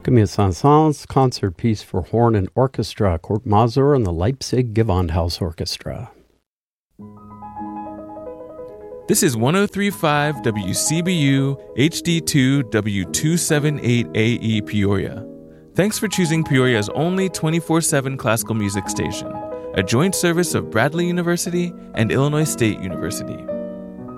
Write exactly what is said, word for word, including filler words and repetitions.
Camille Saint-Saëns concert piece for horn and orchestra, Kurt Masur and the Leipzig Gewandhaus Orchestra. This is one oh three point five W C B U H D two W two seventy-eight A E Peoria. Thanks for choosing Peoria's only twenty-four seven classical music station, a joint service of Bradley University and Illinois State University.